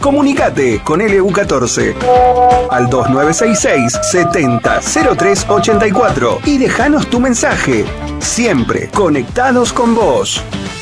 Comunicate con LU14 al 2966 70 03 84 y dejanos tu mensaje. Siempre conectados con vos.